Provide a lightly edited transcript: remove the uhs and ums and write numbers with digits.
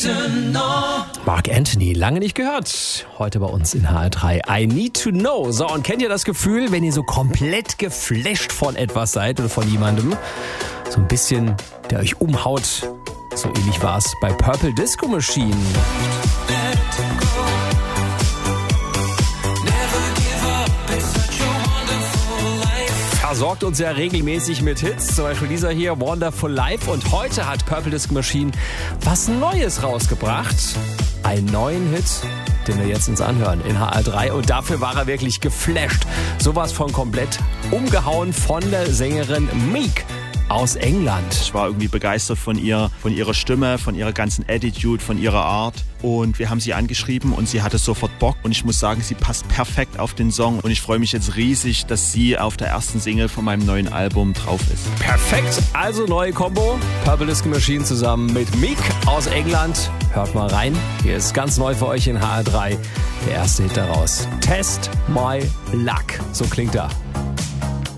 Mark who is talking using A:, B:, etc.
A: Mark Anthony, lange nicht gehört. Heute bei uns in HR3. I need to know. So, und kennt ihr das Gefühl, wenn ihr so komplett geflasht von etwas seid oder von jemandem? So ein bisschen, der euch umhaut. So ähnlich war es bei Purple Disco Machine. Versorgt uns ja regelmäßig mit Hits, zum Beispiel dieser hier, Wonderful Life. Und heute hat Purple Disco Machine was Neues rausgebracht. Einen neuen Hit, den wir jetzt uns anhören in HR3. Und dafür war er wirklich geflasht. Sowas von komplett umgehauen von der Sängerin Meek aus England.
B: Ich war irgendwie begeistert von ihrer Stimme, von ihrer ganzen Attitude, von ihrer Art. Und wir haben sie angeschrieben und sie hatte sofort Bock. Und ich muss sagen, sie passt perfekt auf den Song. Und ich freue mich jetzt riesig, dass sie auf der ersten Single von meinem neuen Album drauf ist.
A: Perfekt, also neue Kombo. Purple Disco Machine zusammen mit Meek aus England. Hört mal rein. Hier ist ganz neu für euch in HR3. Der erste Hit daraus. Test My Luck. So klingt er.